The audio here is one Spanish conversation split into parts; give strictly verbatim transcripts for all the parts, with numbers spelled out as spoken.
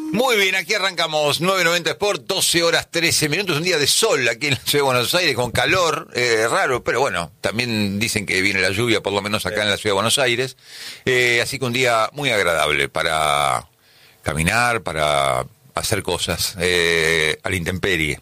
Muy bien, aquí arrancamos nueve noventa Sport, doce horas trece minutos, un día de sol aquí en la ciudad de Buenos Aires, con calor, eh, raro, pero bueno, también dicen que viene la lluvia, por lo menos acá en la ciudad de Buenos Aires, eh, así que un día muy agradable para caminar, para hacer cosas eh, a la intemperie.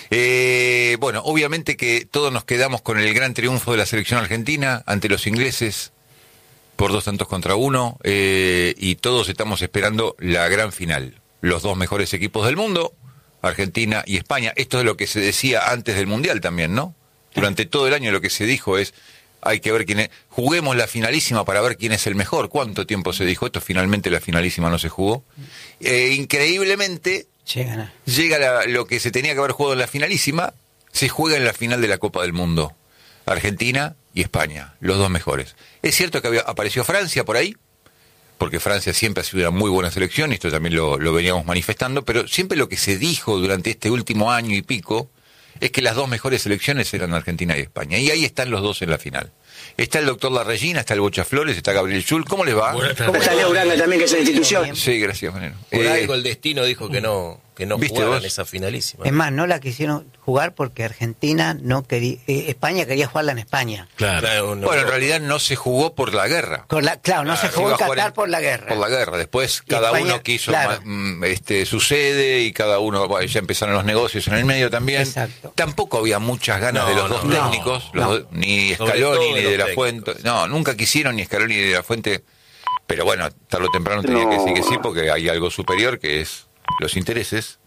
Eh, bueno, obviamente que todos nos quedamos con el gran triunfo de la selección argentina ante los ingleses, por dos tantos contra uno, eh, y todos estamos esperando la gran final. Los dos mejores equipos del mundo, Argentina y España. Esto es lo que se decía antes del Mundial también, ¿no? Durante todo el año lo que se dijo es, hay que ver quién es, juguemos la finalísima para ver quién es el mejor. ¿Cuánto tiempo se dijo esto? Finalmente la finalísima no se jugó. Eh, increíblemente, llega, llega la, lo que se tenía que haber jugado en la finalísima, se juega en la final de la Copa del Mundo. Argentina y España, los dos mejores. Es cierto que había, apareció Francia por ahí, porque Francia siempre ha sido una muy buena selección, y esto también lo, lo veníamos manifestando, pero siempre lo que se dijo durante este último año y pico es que las dos mejores selecciones eran Argentina y España, y ahí están los dos en la final. Está el doctor Larregina, está el Bocha Flores, está Gabriel Schul. ¿Cómo les va? ¿Cómo está Leo Uranga también, que es la institución? Sí, gracias, Manero. Por Eh, algo el destino dijo que no, que no jugaban esa finalísima. Es más, no la quisieron jugar porque Argentina no quería, eh, España quería jugarla en España. Claro. claro no, bueno, en realidad no se jugó por la guerra. Por la, claro, no claro, se jugó en Qatar por la guerra. Por la guerra. Después y cada España, uno quiso claro. más, este, su sede, y cada uno, bueno, ya empezaron los negocios en el medio también. Exacto. Tampoco había muchas ganas no, de los no, dos no, técnicos, no, los, ni Scaloni ni de la Fuente. No, nunca quisieron ni Scaloni ni de la Fuente. Pero bueno, tarde o temprano tenía no. que decir que sí, porque hay algo superior que es los intereses.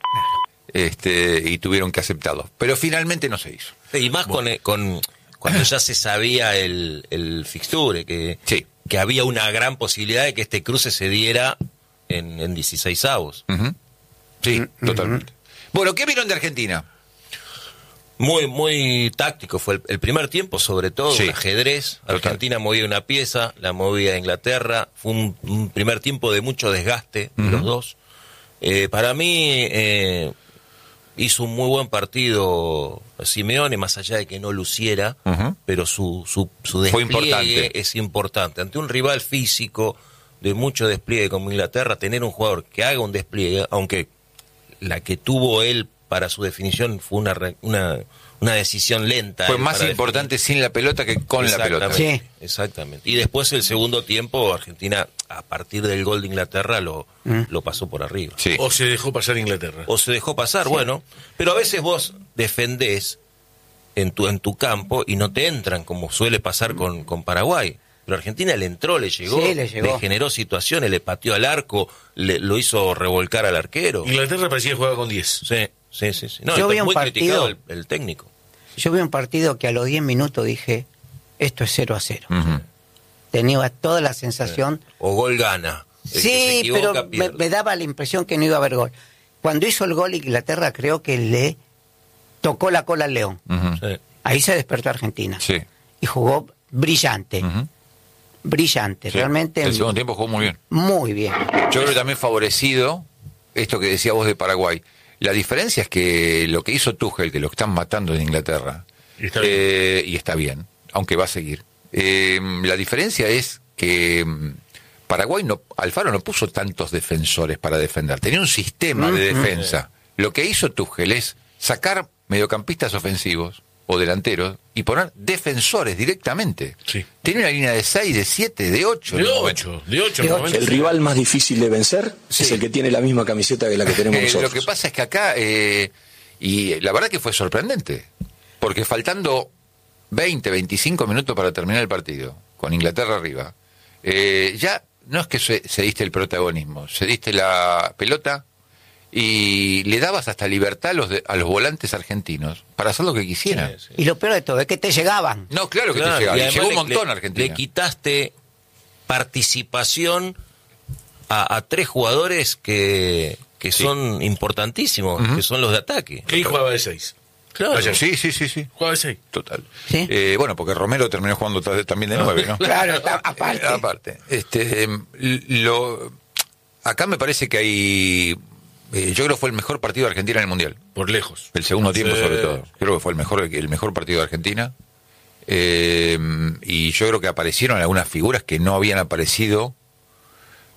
Este, y tuvieron que aceptarlo, pero finalmente no se hizo. Y más bueno. con, con cuando ya se sabía el, el fixture, que, sí. que había una gran posibilidad de que este cruce se diera en, en dieciseisavos. Uh-huh. Sí, uh-huh. totalmente. Bueno, ¿qué vieron de Argentina? Muy, muy táctico fue el, el primer tiempo, sobre todo, sí. un ajedrez. Total. Argentina movía una pieza, la movía Inglaterra. Fue un, un primer tiempo de mucho desgaste, uh-huh. los dos. Eh, para mí, eh, hizo un muy buen partido Simeone, más allá de que no luciera, uh-huh. pero su, su, su despliegue importante. es importante. Ante un rival físico de mucho despliegue como Inglaterra, tener un jugador que haga un despliegue, aunque la que tuvo él para su definición fue una una, una decisión lenta. Fue más importante definir. Sin la pelota que con la pelota. Sí. Exactamente. Y después el segundo tiempo, Argentina, a partir del gol de Inglaterra, lo, mm. lo pasó por arriba. Sí. O se dejó pasar Inglaterra. O se dejó pasar, sí. bueno. Pero a veces vos defendés en tu, en tu campo y no te entran, como suele pasar con, con Paraguay. Pero Argentina le entró, le llegó, sí, le llegó, le generó situaciones, le pateó al arco, le, lo hizo revolcar al arquero. Inglaterra parecía que jugaba con diez. Sí, sí, sí. sí. No, yo vi un muy partido, criticado el, el técnico. Yo vi un partido que a los diez minutos dije, esto es cero a cero. Uh-huh. Tenía toda la sensación... O gol gana. El sí, pero me, me daba la impresión que no iba a haber gol. Cuando hizo el gol Inglaterra, creo que le tocó la cola al León. Uh-huh. Sí. Ahí se despertó Argentina. Sí. Y jugó brillante. Uh-huh. Brillante, sí. realmente. El segundo tiempo jugó muy bien. Muy bien. Yo creo que también favorecido esto que decía vos de Paraguay. La diferencia es que lo que hizo Tuchel, que lo están matando en Inglaterra, y está, eh, y está bien, aunque va a seguir. Eh, la diferencia es que Paraguay, no, Alfaro no puso tantos defensores para defender. Tenía un sistema de defensa. Lo que hizo Tuchel es sacar mediocampistas ofensivos o delanteros y poner defensores directamente. Sí. Tiene una línea de seis, de siete, de ocho. De ocho, de ocho. El rival más difícil de vencer sí. es el que tiene la misma camiseta que la que tenemos eh, nosotros. Lo que pasa es que acá, eh, y la verdad que fue sorprendente, porque faltando veinte, veinticinco minutos para terminar el partido, con Inglaterra arriba, eh, ya no es que se, se diste el protagonismo, se diste la pelota y le dabas hasta libertad a los, de, a los volantes argentinos para hacer lo que quisieran. Sí, sí. Y lo peor de todo es que te llegaban. No, claro que claro, te llegaban. Y y llegó un le, montón le, a Argentina. Le quitaste participación a, a tres jugadores que, que sí. son importantísimos, uh-huh. que son los de ataque. ¿Quién jugaba de seis? Claro. Ayer. Sí, sí, sí, sí. Jugaba de seis. Total. ¿Sí? Eh, bueno, porque Romero terminó jugando también de nueve, ¿no? Claro, está, aparte. Eh, aparte. Este, lo, acá me parece que hay... Eh, yo creo que fue el mejor partido de Argentina en el Mundial. Por lejos. El segundo tiempo, sí. sobre todo. Creo que fue el mejor el mejor partido de Argentina. Eh, y yo creo que aparecieron algunas figuras que no habían aparecido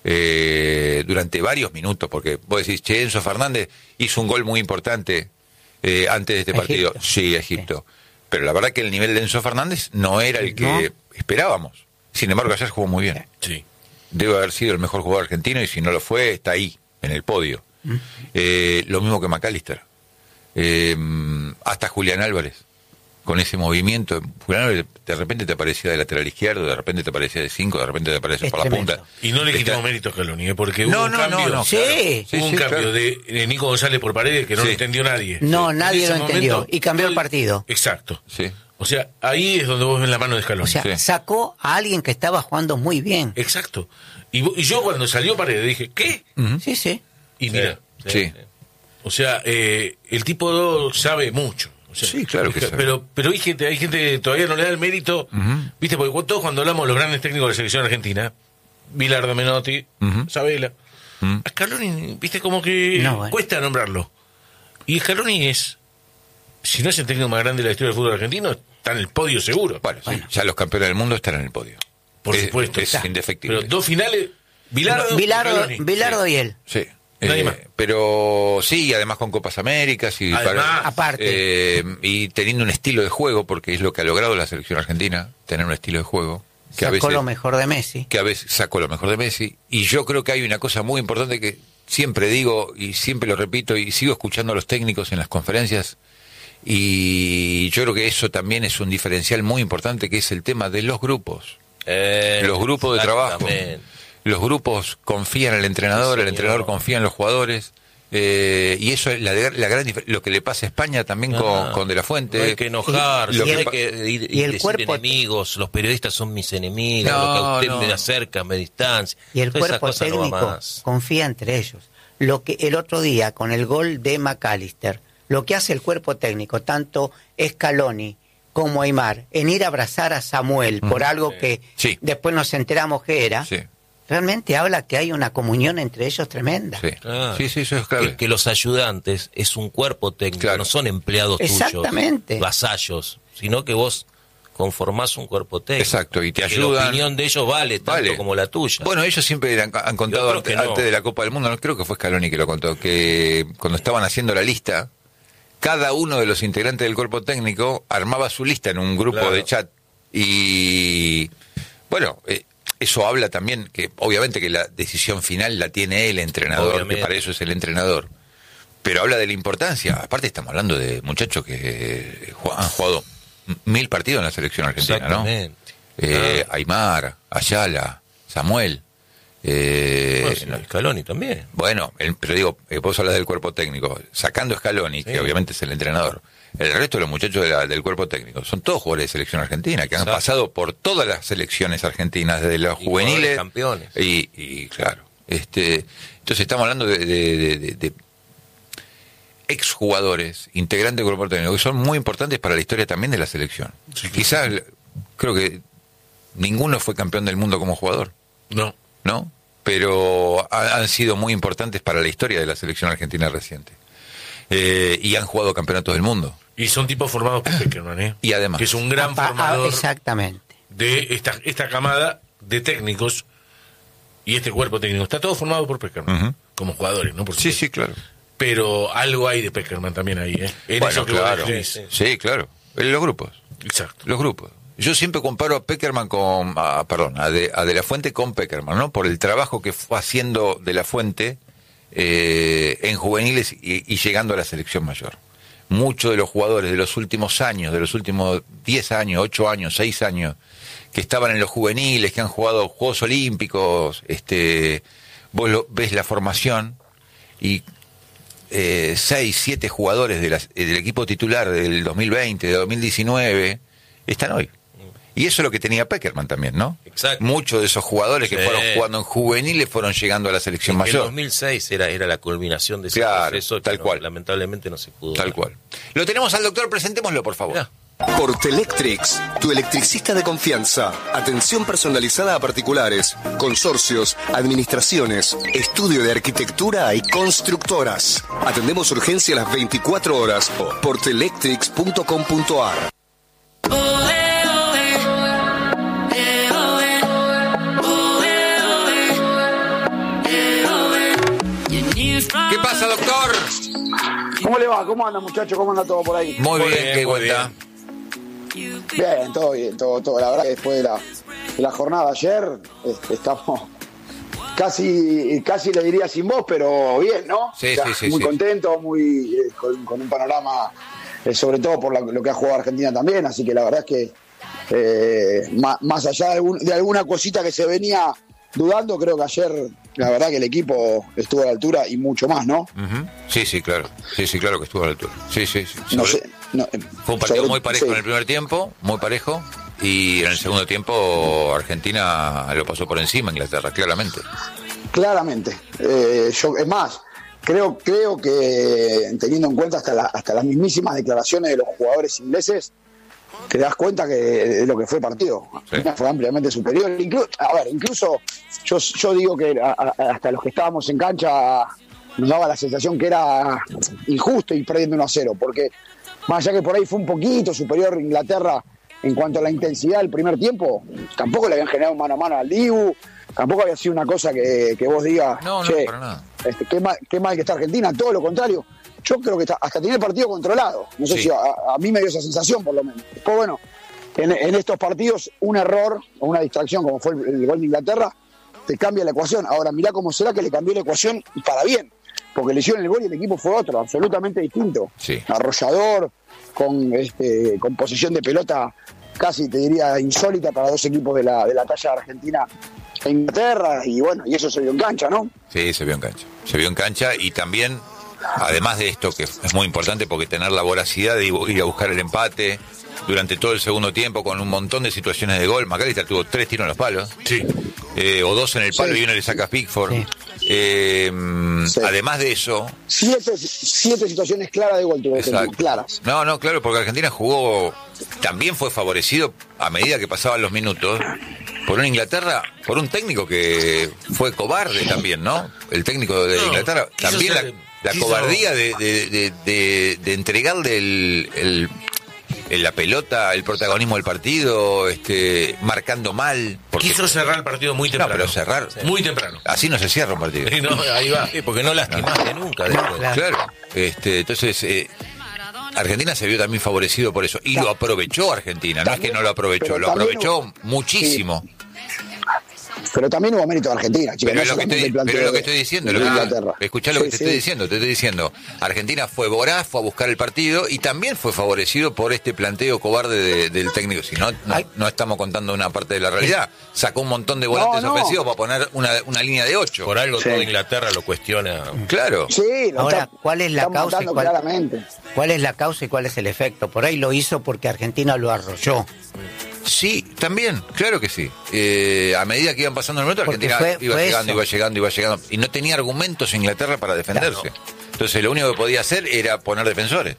eh, durante varios minutos, porque vos decís, che, Enzo Fernández hizo un gol muy importante eh, antes de este partido. Egipto. Sí, Egipto. Sí. Pero la verdad que el nivel de Enzo Fernández no era el que ¿No? esperábamos. Sin embargo, ayer jugó muy bien. Sí. Debe haber sido el mejor jugador argentino y si no lo fue, está ahí, en el podio. ¿Mm? Eh, lo mismo que McAllister. Eh, hasta Julián Álvarez. Con ese movimiento, Julián Álvarez de repente te aparecía de lateral izquierdo, de repente te aparecía de cinco, de repente te aparecía es por tremendo. La punta. Y no le quitamos mérito a Scaloni, ¿eh? Porque no, hubo un no, cambio, no, no, sí. Claro. Hubo sí, un sí, cambio claro. de, de Nico González por Paredes que no sí. lo entendió nadie. No, en nadie lo entendió. Momento, y cambió el partido. Exacto. Sí. O sea, ahí es donde vos ves la mano de Scaloni. O sea, sí. sacó a alguien que estaba jugando muy bien. Exacto. Y, y yo cuando salió Paredes dije, ¿qué? Uh-huh. Sí, sí. Y mira. Sí. sí. O sea, eh, el tipo sabe mucho. O sea, sí, claro que es, pero pero hay gente hay gente que todavía no le da el mérito, uh-huh. viste, porque todos cuando hablamos de los grandes técnicos de la selección argentina, Bilardo, Menotti, uh-huh. Sabela, uh-huh. a Scaloni, viste, como que no, bueno. cuesta nombrarlo. Y Scaloni es, si no es el técnico más grande de la historia del fútbol argentino, está en el podio seguro. Bueno, bueno. Sí, ya los campeones del mundo están en el podio. Por es, supuesto. Es está. indefectible. Pero dos finales, Bilardo, Bilardo, Bilardo sí. y él. Sí. Eh, pero sí, además con Copas Américas y además, para, aparte eh, y teniendo un estilo de juego, porque es lo que ha logrado la selección argentina, tener un estilo de juego que sacó a veces, lo mejor de Messi, que a veces sacó lo mejor de Messi, y yo creo que hay una cosa muy importante que siempre digo y siempre lo repito y sigo escuchando a los técnicos en las conferencias, y yo creo que eso también es un diferencial muy importante, que es el tema de los grupos, eh, los grupos de trabajo. Los grupos confían en el entrenador, sí, el entrenador confía en los jugadores, eh, y eso es la, la gran lo que le pasa a España también con, ah, con De la Fuente. No hay que enojarse, no hay pa- que ir, y el decir cuerpo enemigos, los periodistas son mis enemigos, no, lo que a usted no. me acerca, me distancia. Y el Toda cuerpo técnico no confía entre ellos. Lo que el otro día, con el gol de McAllister, lo que hace el cuerpo técnico, tanto Scaloni como Aimar, en ir a abrazar a Samuel mm. por algo sí. que sí. después nos enteramos que era... Sí. Realmente habla que hay una comunión entre ellos tremenda. Sí, ah, sí, sí, eso es clave. Que, que los ayudantes es un cuerpo técnico, claro. no son empleados Exactamente. tuyos, vasallos, sino que vos conformás un cuerpo técnico. Exacto, y te que ayudan. La opinión de ellos vale tanto vale. como la tuya. Bueno, ellos siempre han, han contado antes, no. antes de la Copa del Mundo, no creo que fue Scaloni que lo contó, que cuando estaban haciendo la lista, cada uno de los integrantes del cuerpo técnico armaba su lista en un grupo claro. de chat y bueno, eh, eso habla también que obviamente que la decisión final la tiene el entrenador, obviamente. Que para eso es el entrenador. Pero habla de la importancia. Aparte estamos hablando de muchachos que han jugado mil partidos en la selección argentina, ¿no? Eh, claro. Aimar, Ayala, Samuel. Eh, bueno, sí, no, Scaloni también. Bueno, el, pero digo, eh, vos hablas del cuerpo técnico. Sacando Scaloni, sí. que obviamente es el entrenador. El resto de los muchachos de la, del cuerpo técnico son todos jugadores de selección argentina, que Exacto. han pasado por todas las selecciones argentinas, desde los y juveniles. Campeones. Y, y claro, este, entonces estamos hablando de, de, de, de, de exjugadores, integrantes del cuerpo técnico, que son muy importantes para la historia también de la selección. Sí, Quizás, sí. creo que ninguno fue campeón del mundo como jugador. No. ¿No? Pero ha, han sido muy importantes para la historia de la selección argentina reciente. Eh, y han jugado campeonatos del mundo. Y son tipos formados por Peckerman, ¿eh? Y además. Que es un gran Apa, formador. Exactamente. De esta, esta camada de técnicos y este cuerpo técnico. Está todo formado por Peckerman. Uh-huh. Como jugadores, ¿no? Por sí, sí, claro. Pero algo hay de Peckerman también ahí, ¿eh? En bueno, eso que claro. sí, sí, sí, claro. En los grupos. Exacto. Los grupos. Yo siempre comparo a Peckerman con, a, perdón, a de, a de la Fuente con Peckerman, ¿no? Por el trabajo que fue haciendo de la Fuente eh, en juveniles y, y llegando a la selección mayor. Muchos de los jugadores de los últimos años, de los últimos diez años, ocho años, seis años, que estaban en los juveniles, que han jugado Juegos Olímpicos, este, vos lo, ves la formación y eh, seis, siete jugadores de la, del equipo titular del dos mil veinte, de dos mil diecinueve, están hoy. Y eso es lo que tenía Peckerman también, ¿no? Exacto. Muchos de esos jugadores que sí. fueron jugando en juveniles fueron llegando a la selección en mayor. El dos mil seis era, era la culminación de ese claro, proceso. Tal no, cual. Lamentablemente no se pudo. Tal dar. cual. Lo tenemos al doctor, presentémoslo, por favor. Mirá. Portelectrics, tu electricista de confianza. Atención personalizada a particulares, consorcios, administraciones, estudio de arquitectura y constructoras. Atendemos urgencia a las veinticuatro horas. portelectrics punto com punto a r. ¿Qué pasa, doctor? ¿Cómo le va? ¿Cómo anda, muchacho? ¿Cómo anda todo por ahí? Muy, muy bien, bien, ¿qué muy cuenta? Bien. bien, todo bien, todo, todo. La verdad que después de la, de la jornada de ayer, este, estamos casi, casi le diría sin voz, pero bien, ¿no? Sí, o sea, sí, sí. Muy sí. contento, muy eh, con, con un panorama, eh, sobre todo por la, lo que ha jugado Argentina también, así que la verdad es que eh, más, más allá de, algún, de alguna cosita que se venía dudando, creo que ayer la verdad que el equipo estuvo a la altura y mucho más, ¿no? Uh-huh. Sí, sí, claro. Sí, sí, claro que estuvo a la altura. Sí, sí, sí. Sobre... No sé, no, Fue un partido sobre, muy parejo sí. en el primer tiempo, muy parejo, y en el segundo tiempo Argentina lo pasó por encima a Inglaterra, claramente. Claramente. Eh, yo, es más, creo, creo que teniendo en cuenta hasta, la, hasta las mismísimas declaraciones de los jugadores ingleses, te das cuenta que de lo que fue el partido. Sí. Fue ampliamente superior. Inclu- a ver, incluso yo, yo digo que a, a, hasta los que estábamos en cancha nos daba la sensación que era injusto ir perdiendo uno a cero, porque más allá que por ahí fue un poquito superior Inglaterra en cuanto a la intensidad del primer tiempo, tampoco le habían generado mano a mano al Dibu, tampoco había sido una cosa que, que vos digas, No, no, che, para nada. este, qué, mal, qué mal que está Argentina, todo lo contrario. Yo creo que está, hasta tiene el partido controlado. No sé Sí. si a, a mí me dio esa sensación, por lo menos. Pues bueno, en, en estos partidos, un error o una distracción, como fue el, el gol de Inglaterra, te cambia la ecuación. Ahora, mirá cómo será que le cambió la ecuación para bien. Porque le hicieron el gol y el equipo fue otro, absolutamente distinto. Sí. Arrollador, con, este, con posesión de pelota casi, te diría, insólita para dos equipos de la, de la talla de Argentina e Inglaterra. Y bueno, y eso se vio en cancha, ¿no? Sí, se vio en cancha. Se vio en cancha y también, además de esto, que es muy importante porque tener la voracidad de ir a buscar el empate durante todo el segundo tiempo con un montón de situaciones de gol. McAllister tuvo tres tiros en los palos. Sí. Eh, o dos en el palo Sí. y uno le saca a Pickford. Sí. Eh, Sí. Además de eso... Siete, siete situaciones claras de gol tuvo Argentina, Exacto. claras. No, no, claro, porque Argentina jugó, también fue favorecido a medida que pasaban los minutos por una Inglaterra, por un técnico que fue cobarde también, ¿no? El técnico de No, Inglaterra, quiso también la, ser- la quiso- cobardía de, de, de, de, de entregarle el, el, el- la pelota, el protagonismo del partido, este, marcando mal. Porque, Quiso cerrar el partido muy no, temprano. pero cerrar, Muy temprano. así no se cierra un partido. Sí, no, ahí va. Sí, porque no lastimaste nunca después. claro. Claro, este, entonces eh, Argentina se vio también favorecido por eso y lo aprovechó Argentina, no es que no lo aprovechó, pero lo también aprovechó hubo- muchísimo. Pero también hubo mérito de Argentina, chicos. Pero no es lo que solamente estoy, el planteo pero es lo que de- estoy diciendo, de lo que- Inglaterra. escuchá lo Sí, que te sí. estoy diciendo, te estoy diciendo, Argentina fue voraz, fue a buscar el partido y también fue favorecido por este planteo cobarde de- del técnico, si no, no, Ay. no estamos contando una parte de la realidad, sacó un montón de volantes No, no. ofensivos para poner una, una línea de ocho. Por algo Sí. toda Inglaterra lo cuestiona. Claro. Sí, lo Ahora, está- ¿cuál es la está causa y matando cuál- claramente. ¿Cuál es la causa y cuál es el efecto? Por ahí lo hizo porque Argentina lo arrolló. Sí, también, claro que sí. Eh, a medida que iban pasando los minutos, Porque Argentina fue- iba fue llegando, eso. iba llegando, iba llegando. Y no tenía argumentos Inglaterra para defenderse. Entonces lo único que podía hacer era poner defensores.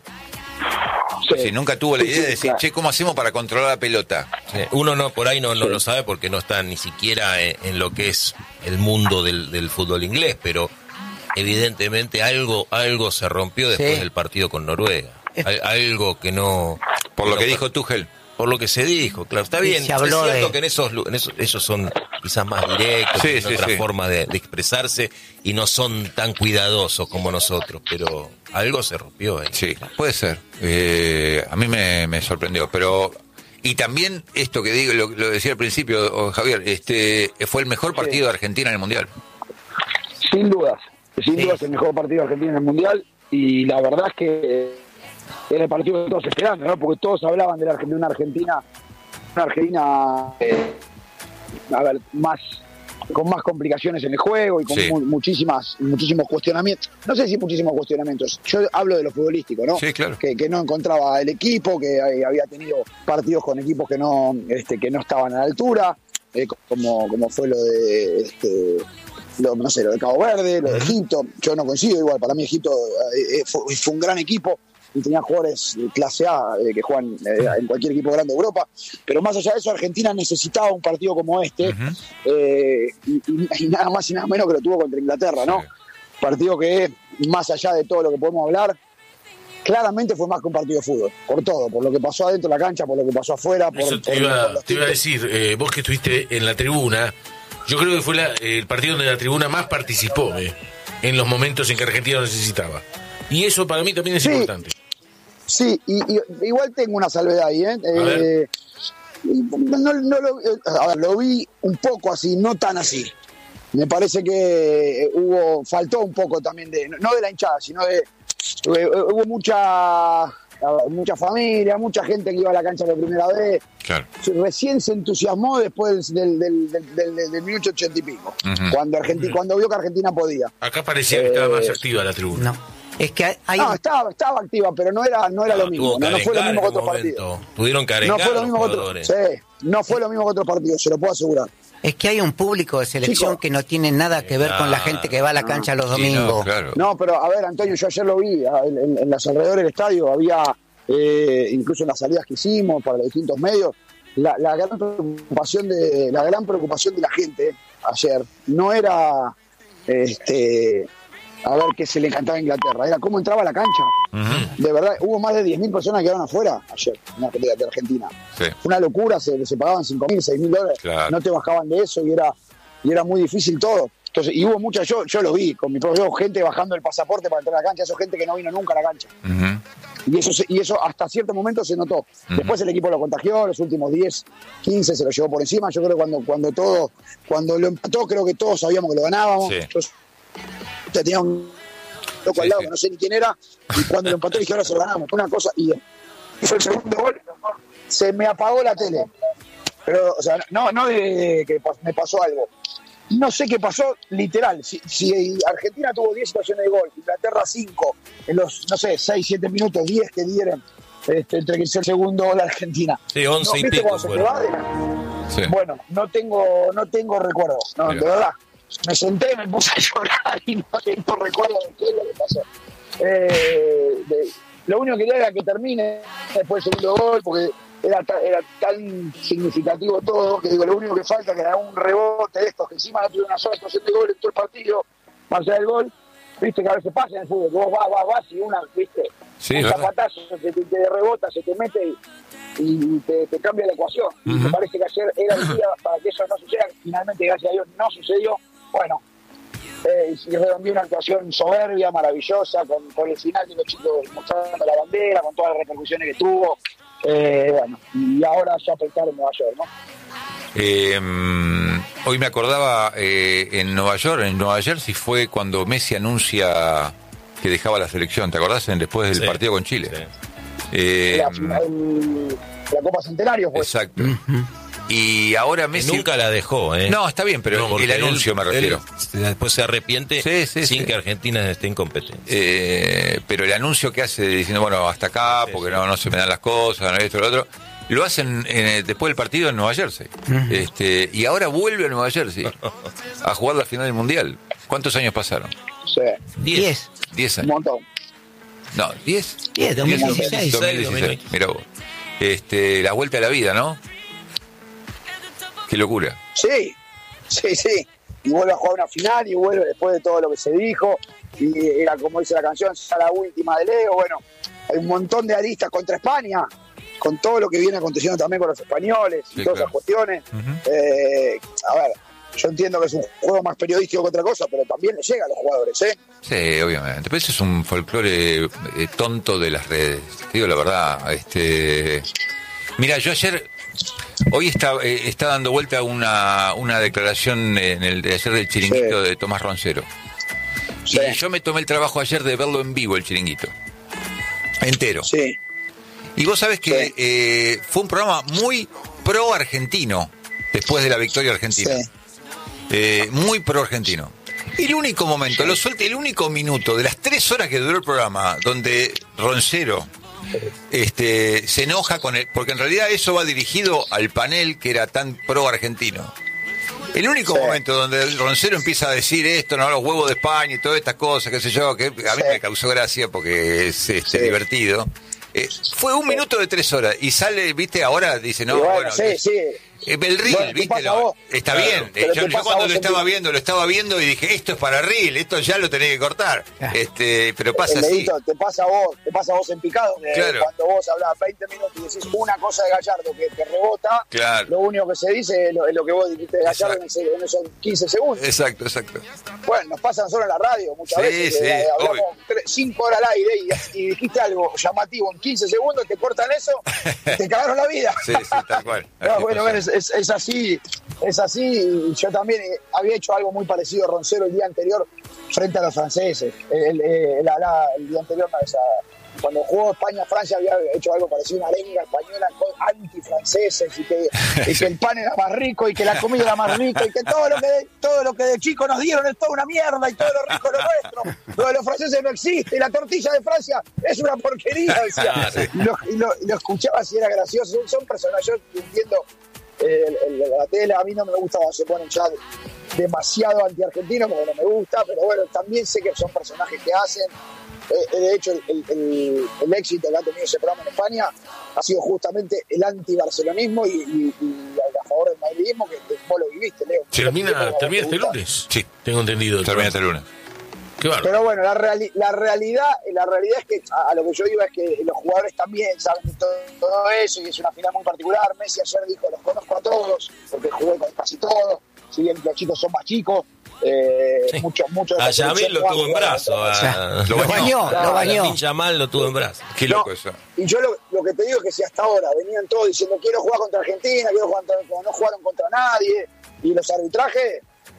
Sí. Si nunca tuvo la Sí, idea de sí, decir, claro. che, ¿cómo hacemos para controlar la pelota? Sí. Uno no por ahí no, no lo sabe porque no está ni siquiera en, en lo que es el mundo del, del fútbol inglés, pero evidentemente algo algo se rompió después Sí. del partido con Noruega. Es- Al- algo que no... Por lo no- que dijo Tuchel. Por lo que se dijo, claro. Está Y bien, se habló es cierto de- que en esos, lu- en esos ellos son quizás más directos, Sí, tienen sí, otra sí. forma de, de expresarse y no son tan cuidadosos como nosotros, pero algo se rompió ahí. Sí, puede ser. Eh, a mí me, me sorprendió, pero... Y también esto que digo, lo, lo decía al principio, oh, Javier, este fue el mejor partido de Argentina en el Mundial. Sin dudas. Sin Sí. dudas el mejor partido de Argentina en el Mundial. Y la verdad es que era el partido que todos esperando, ¿no? Porque todos hablaban de, la, de una Argentina, una Argentina, eh, a ver, más con más complicaciones en el juego y con Sí. mu- muchísimas muchísimos cuestionamientos. No sé si muchísimos cuestionamientos. Yo hablo de lo futbolístico, ¿no? Sí, claro. Que, que no encontraba el equipo, que eh, había tenido partidos con equipos que no este, que no estaban a la altura, eh, como como fue lo de este, lo, no sé, lo de Cabo Verde, lo de Egipto. Yo no coincido, igual para mí Egipto eh, eh, fue, fue un gran equipo y tenía jugadores de clase A eh, que juegan eh, en cualquier equipo grande de Europa, pero más allá de eso Argentina necesitaba un partido como este, Ujú. eh, y, y- y nada más y nada menos que lo tuvo contra Inglaterra, ¿no? Sí. Partido que, más allá de todo lo que podemos hablar, claramente fue más que un partido de fútbol, por todo, por lo que pasó adentro de la cancha, por lo que pasó afuera, por, Eso te por- iba, por los te iba a tiempos. decir, eh, vos que estuviste en la tribuna, yo creo que fue la- el partido donde la tribuna más participó. eh. en los momentos en que Argentina lo necesitaba. Y eso para mí también es sí, importante. Sí, y, y igual tengo una salvedad ahí, ¿eh? eh no, no lo, a ver, lo vi un poco así, no tan así. Me parece que hubo, faltó un poco también de, no de la hinchada, sino de, hubo mucha, mucha familia, mucha gente que iba a la cancha por primera vez. Claro. Recién se entusiasmó después del, del, del, del, del, del minuto ochenta y pico, uh-huh. cuando Argentina, uh-huh. cuando vio que Argentina podía. Acá parecía que eh, estaba más activa la tribuna. No. Es que hay, hay... No, estaba, estaba activa, pero no era, no era no, lo mismo. No, no fue lo mismo que otros partidos. Tuvieron que arengar no fue lo mismo que otros, sí, no fue lo mismo que otros partidos, se lo puedo asegurar. Es que hay un público de selección Chico, que no tiene nada que ver con la gente que va a la cancha no, los domingos. Sí, no, claro. no, pero a ver, Antonio, yo ayer lo vi en, en, en los alrededores del estadio, había eh, incluso en las salidas que hicimos para los distintos medios, la, la gran preocupación de la gran preocupación de la gente ayer no era este a ver qué se le encantaba a Inglaterra, era cómo entraba a la cancha. Uh-huh. De verdad, hubo más de diez mil personas que quedaron afuera ayer en la pelea de Argentina. Sí. Fue una locura, se, se pagaban cinco mil, seis mil dólares, claro. No te bajaban de eso y era y era muy difícil todo. Entonces, y hubo mucha, yo yo lo vi, con mi propio gente bajando el pasaporte para entrar a la cancha, eso gente que no vino nunca a la cancha. Uh-huh. Y eso se, y eso hasta cierto momento se notó. Uh-huh. Después el equipo lo contagió, los últimos diez, quince se lo llevó por encima. Yo creo que cuando, cuando todo, cuando lo empató, creo que todos sabíamos que lo ganábamos. Sí. Entonces, tenía un loco sí, al lado sí. que no sé ni quién era, y cuando lo empató dije ahora se lo ganamos, una cosa, y hizo el segundo gol, se me apagó la tele, pero o sea, no, no de que me pasó algo, no sé qué pasó, literal, si, si Argentina tuvo diez situaciones de gol, Inglaterra cinco, en los, no sé, seis, siete minutos, diez que dieron, este, entre que hizo el segundo gol Argentina. Sí, once no, y pico. Bueno. Sí. bueno, no tengo, no tengo recuerdo, no, de verdad. Me senté, me puse a llorar y no tengo recuerdo de qué es lo que pasó. Eh, de, lo único que quería era que termine después del segundo gol, porque era, ta, era tan significativo todo, que digo, lo único que falta es que era un rebote de estos, que encima no tuve una sola situación de gol en todo el partido, más allá del gol, viste que a veces pasa en el fútbol, que vos vas, vas, vas y una, viste, sí, un zapatazo se te, te rebota, se te mete y, y te, te cambia la ecuación. Uh-huh. Y me parece que ayer era el día para que eso no suceda, finalmente, gracias a Dios, no sucedió. Bueno, eh, y redondeó una actuación soberbia, maravillosa, con, con el final de los chicos mostrando la bandera, con todas las repercusiones que tuvo. Eh, bueno, y ahora ya pensar en Nueva York, ¿no? Eh, hoy me acordaba eh, en Nueva York, en Nueva Jersey fue cuando Messi anuncia que dejaba la selección, ¿te acordás? Después del sí, partido con Chile. Sí. Eh, la, el, la Copa Centenario fue. Exacto. Uh-huh. Y ahora Messi... Y nunca la dejó, ¿eh? No, está bien, pero no, el anuncio él, me refiero. Después se arrepiente sí, sí, sin sí. que Argentina esté en competencia. Eh, pero el anuncio que hace diciendo, bueno, hasta acá, sí, porque sí. No, no se me dan las cosas, no esto, lo otro, lo hacen en, después del partido en Nueva Jersey. Uh-huh. este Y ahora vuelve a Nueva Jersey a jugar la final del Mundial. ¿Cuántos años pasaron? Sí. Diez. Diez años. Un montón. No, diez. Diez, dos mil dieciséis. dos mil dieciséis. Mirá vos. Este, la vuelta a la vida, ¿no? Qué locura. Sí, sí, sí. Y vuelve a jugar una final y vuelve después de todo lo que se dijo. Y era como dice la canción, ya la última de Leo. Bueno, hay un montón de aristas contra España, con todo lo que viene aconteciendo también con los españoles y sí, todas claro. esas cuestiones. Uh-huh. Eh, a ver, yo entiendo que es un juego más periodístico que otra cosa, pero también le llega a los jugadores, ¿eh? Sí, obviamente. Pero eso es un folclore eh, tonto de las redes. Te digo la verdad. Este... Mira, yo ayer... Hoy está, eh, está dando vuelta una, una declaración en el de ayer del Chiringuito sí. de Tomás Roncero. Sí. Y yo me tomé el trabajo ayer de verlo en vivo, el Chiringuito. Entero. Sí. Y vos sabés que sí. eh, fue un programa muy pro-argentino después de la victoria argentina. Sí. Eh, muy pro-argentino. El único momento, sí. lo suelte, el único minuto de las tres horas que duró el programa, donde Roncero... Este, se enoja con él, porque en realidad eso va dirigido al panel que era tan pro argentino. El único sí. momento donde el Roncero empieza a decir esto, no, los huevos de España y todas estas cosas, qué sé yo, que a mí sí. me causó gracia porque es este, sí. divertido. Eh, fue un minuto de tres horas y sale, viste, ahora dice, no, bueno, bueno sí, sí. Eh, el reel, Bueno, ¿qué ¿viste? pasa a Lo- vos? está Claro. bien. Pero Yo, ¿qué yo pasa a cuando vos lo en estaba tu- viendo, lo estaba viendo y dije, esto es para reel, esto ya lo tenés que cortar. Este, pero pasa El así. dedito, te pasa a vos, te pasa a vos en picado, que Claro. cuando vos hablás veinte minutos y decís una cosa de Gallardo que te rebota, Claro. lo único que se dice es lo, es lo que vos dijiste de Gallardo en, Exacto. ese- en esos quince segundos. Exacto, exacto. Bueno, nos pasa solo en la radio muchas Sí, veces. sí, eh, hablamos obvio. tres, cinco horas al aire y, y dijiste algo llamativo en quince segundos, te cortan eso y te cagaron la vida. Sí, sí, tal cual. No, Así bueno, pasa. bueno, es, es, es así, es así. Y yo también eh, había hecho algo muy parecido a Roncero el día anterior frente a los franceses. El, el, la- la- el día anterior, no, esa, cuando jugó España-Francia, había hecho algo parecido, una arenga española con antifranceses y que, y que el pan era más rico y que la comida era más rica y que todo lo que de, todo lo que de chico nos dieron es toda una mierda y todo lo rico es lo nuestro. Lo de los franceses no existe y la tortilla de Francia es una porquería, decía. Ah, sí. Y lo, y lo, y lo escuchaba y era gracioso. Son, son personajes, yo entiendo eh, el, el- la tele, a mí no me gusta cuando se ponen ya demasiado anti-argentinos porque no me gusta, pero bueno, también sé que son personajes que hacen. Eh, de hecho, el, el, el, el éxito que ha tenido ese programa en España ha sido justamente el anti-barcelonismo y, y, y a favor del madridismo, que, que vos lo viviste, Leo. Termina, termina este lunes. Sí. Tengo entendido. el Termina este programa. lunes. Qué bárbaro. Pero bueno, la, reali- la realidad la realidad es que a, a lo que yo iba es que los jugadores también saben de todo, todo eso y es una final muy particular. Messi ayer dijo, los conozco a todos, porque jugué con casi todos, si bien los chicos son más chicos, eh, Sí. muchos, muchos de A esta Yamil selección lo juegan tuvo en con- brazo. O sea, a- lo bañó, lo bañó. Pincha mal lo tuvo en brazo. Qué No, loco eso. Y yo lo, lo que te digo es que si hasta ahora venían todos diciendo quiero jugar contra Argentina, quiero jugar contra, como no jugaron contra nadie, y los arbitrajes,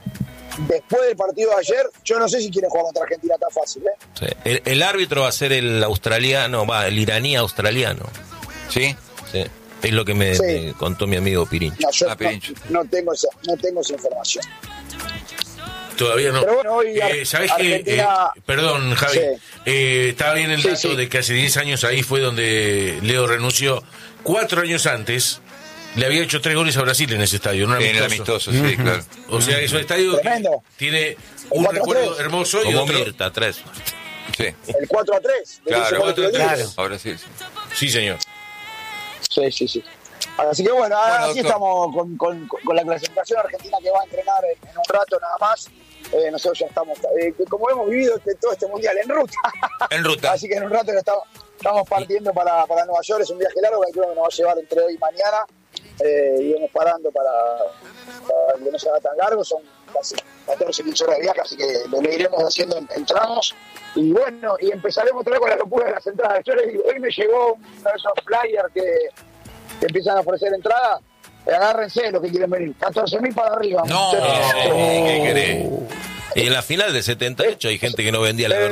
después del partido de ayer, yo no sé si quieren jugar contra Argentina tan fácil, ¿eh? Sí. El, el árbitro va a ser el australiano, va, el iraní australiano. ¿Sí? Sí. Es lo que me, Sí. me contó mi amigo Pirincho. No, yo Ah, Pirincho. no, no tengo esa, no tengo esa información. Todavía no. Pero bueno, hoy Eh, Ar- ¿Sabés qué? Argentina- Eh, perdón, Javi. Sí. Eh, estaba bien el Sí, dato sí. de que hace diez años ahí fue donde Leo renunció. Cuatro años antes le había hecho tres goles a Brasil en ese estadio, ¿no? En el amistoso, sí, claro. O sea, es un estadio Tremendo. que tiene un cuatro a recuerdo tres. hermoso y Como otro. Mirta, tres. Sí, El cuatro a tres. claro. cuatro a tres. Claro. Ahora sí, sí. Sí, señor. Sí, sí, sí. Así que bueno, Bueno, así doctor. estamos con, con, con la clasificación argentina que va a entrenar en, en un rato nada más. Eh, nosotros ya estamos, eh, como hemos vivido este- todo este mundial en ruta. En ruta. Así que en un rato ya estamos, estamos partiendo para, para Nueva York. Es un viaje largo que creo que nos va a llevar entre hoy y mañana. Eh, y vamos parando para, para que no se haga tan largo. Son casi catorce quince horas de viaje, así que lo, lo iremos haciendo en, en tramos. Y bueno, y empezaremos otra vez con la locura de las entradas. Yo les digo, hoy me llegó uno de esos flyers que, que empiezan a ofrecer entradas. Eh, agárrense los que quieren venir. catorce mil para arriba. No, muchachos. ¿Qué querés? Y en la final del setenta y ocho hay gente que no vendía la Eh,